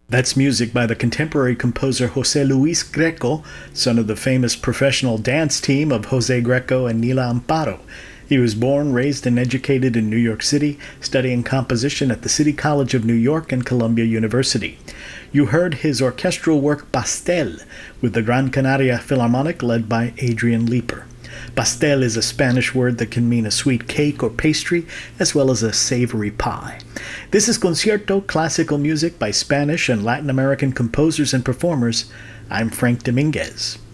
That's music by the contemporary composer Jose Luis Greco, son of the famous professional dance team of Jose Greco and Nila Amparo. He was born, raised, and educated in New York City, studying composition at the City College of New York and Columbia University. You heard his orchestral work Pastel with the Gran Canaria Philharmonic led by Adrian Leeper. Pastel is a Spanish word that can mean a sweet cake or pastry, as well as a savory pie. This is Concierto, classical music by Spanish and Latin American composers and performers. I'm Frank Dominguez.